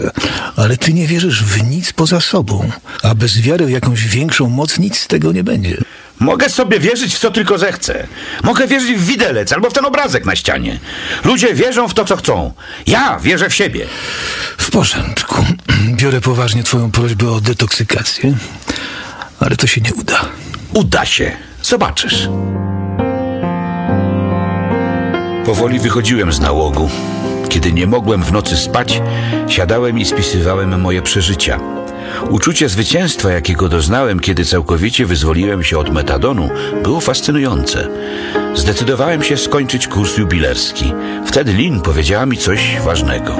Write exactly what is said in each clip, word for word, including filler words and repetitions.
Ale ty nie wierzysz w nic poza sobą, a bez wiary w jakąś większą moc nic z tego nie będzie. Mogę sobie wierzyć w co tylko zechcę. Mogę wierzyć w widelec albo w ten obrazek na ścianie. Ludzie wierzą w to, co chcą. Ja wierzę w siebie. W porządku. Biorę poważnie twoją prośbę o detoksykację, ale to się nie uda. Uda się. Zobaczysz. Powoli wychodziłem z nałogu. Kiedy nie mogłem w nocy spać, siadałem i spisywałem moje przeżycia. Uczucie zwycięstwa, jakiego doznałem, kiedy całkowicie wyzwoliłem się od metadonu, było fascynujące. Zdecydowałem się skończyć kurs jubilerski. Wtedy Lynn powiedziała mi coś ważnego.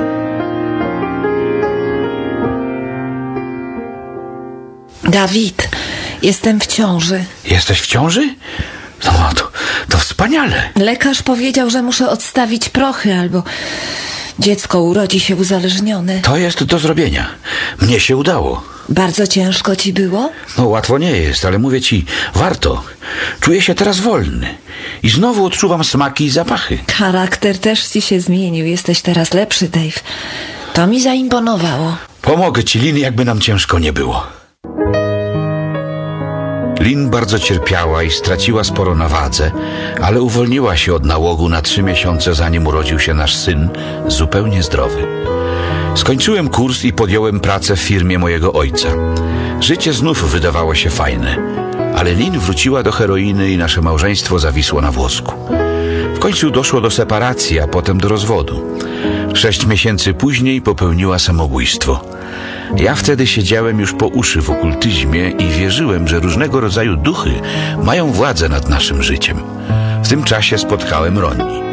Dawid, jestem w ciąży. Jesteś w ciąży? No to, to wspaniale. Lekarz powiedział, że muszę odstawić prochy albo dziecko urodzi się uzależnione. To jest do zrobienia. Mnie się udało. Bardzo ciężko ci było? No łatwo nie jest, ale mówię ci, warto. Czuję się teraz wolny. I znowu odczuwam smaki i zapachy. Charakter też ci się zmienił. Jesteś teraz lepszy, Dave. To mi zaimponowało. Pomogę ci, Lynn, jakby nam ciężko nie było. Lynn bardzo cierpiała i straciła sporo na wadze, ale uwolniła się od nałogu na trzy miesiące, zanim urodził się nasz syn, zupełnie zdrowy. Skończyłem kurs i podjąłem pracę w firmie mojego ojca. Życie znów wydawało się fajne, ale Lynn wróciła do heroiny i nasze małżeństwo zawisło na włosku. W końcu doszło do separacji, a potem do rozwodu. Sześć miesięcy później popełniła samobójstwo. Ja wtedy siedziałem już po uszy w okultyzmie i wierzyłem, że różnego rodzaju duchy mają władzę nad naszym życiem. W tym czasie spotkałem Ronnie.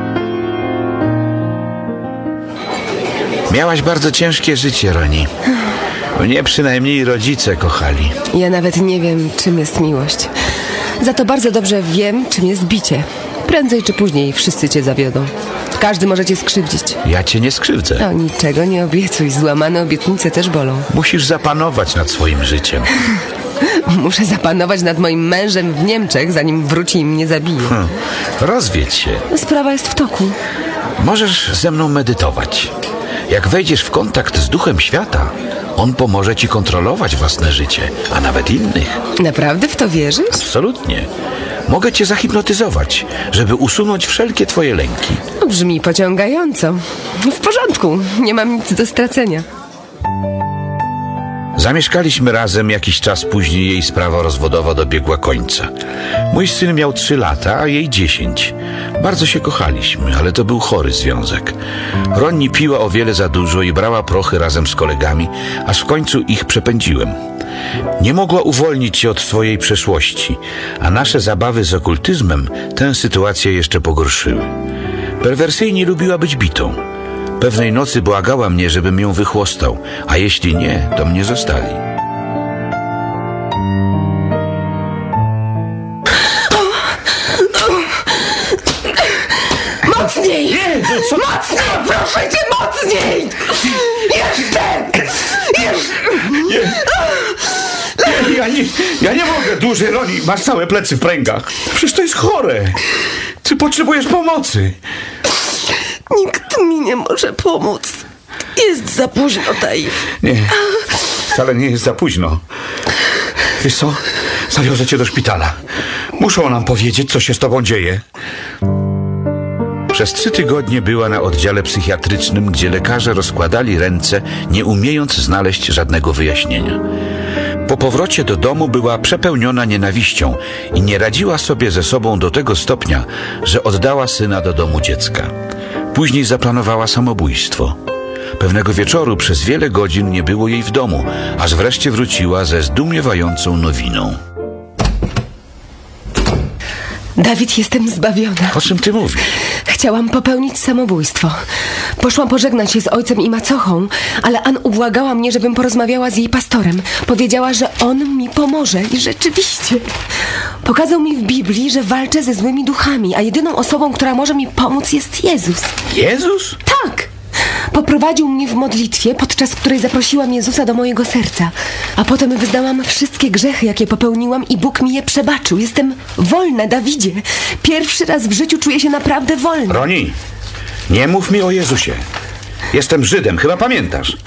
Miałaś bardzo ciężkie życie, Ronnie. Mnie przynajmniej rodzice kochali. Ja nawet nie wiem, czym jest miłość. Za to bardzo dobrze wiem, czym jest bicie. Prędzej czy później wszyscy cię zawiodą. Każdy może cię skrzywdzić. Ja cię nie skrzywdzę. No niczego nie obiecuj. Złamane obietnice też bolą. Musisz zapanować nad swoim życiem. Muszę zapanować nad moim mężem w Niemczech, zanim wróci i mnie zabije. Hmm. Rozwiedź się. Sprawa jest w toku. Możesz ze mną medytować. Jak wejdziesz w kontakt z duchem świata, on pomoże ci kontrolować własne życie, a nawet innych. Naprawdę w to wierzysz? Absolutnie. Mogę cię zahipnotyzować, żeby usunąć wszelkie twoje lęki. Brzmi pociągająco. W porządku, nie mam nic do stracenia. Zamieszkaliśmy razem, jakiś czas później jej sprawa rozwodowa dobiegła końca. Mój syn miał trzy lata, a jej dziesięć. Bardzo się kochaliśmy, ale to był chory związek. Ronnie piła o wiele za dużo i brała prochy razem z kolegami, aż w końcu ich przepędziłem. Nie mogła uwolnić się od swojej przeszłości, a nasze zabawy z okultyzmem tę sytuację jeszcze pogorszyły. Perwersyjnie lubiła być bitą. Pewnej nocy błagała mnie, żebym ją wychłostał, a jeśli nie, to mnie zostali. Mocniej! Nie, co? Mocniej! Proszę cię, mocniej! Jeszcze! Jeszcze! Nie. Nie, ja, nie, ja nie mogę dłużej, Ronnie. Masz całe plecy w pręgach. Przecież to jest chore. Ty potrzebujesz pomocy. Nikt mi nie może pomóc. Jest za późno, Dave. Nie, wcale nie jest za późno. Wiesz co? Zawiozę cię do szpitala. Muszą nam powiedzieć, co się z tobą dzieje. Przez trzy tygodnie była na oddziale psychiatrycznym, gdzie lekarze rozkładali ręce, nie umiejąc znaleźć żadnego wyjaśnienia. Po powrocie do domu była przepełniona nienawiścią i nie radziła sobie ze sobą do tego stopnia, że oddała syna do domu dziecka. Później zaplanowała samobójstwo. Pewnego wieczoru przez wiele godzin nie było jej w domu, aż wreszcie wróciła ze zdumiewającą nowiną. Dawid, jestem zbawiona. O czym ty mówisz? Chciałam popełnić samobójstwo. Poszłam pożegnać się z ojcem i macochą, ale Ann ubłagała mnie, żebym porozmawiała z jej pastorem. Powiedziała, że on mi pomoże i rzeczywiście. Pokazał mi w Biblii, że walczę ze złymi duchami, a jedyną osobą, która może mi pomóc, jest Jezus. Jezus? Tak! Poprowadził mnie w modlitwie, podczas której zaprosiłam Jezusa do mojego serca. A potem wyznałam wszystkie grzechy, jakie popełniłam i Bóg mi je przebaczył. Jestem wolna, Dawidzie. Pierwszy raz w życiu czuję się naprawdę wolna. Ronnie, nie mów mi o Jezusie. Jestem Żydem, chyba pamiętasz.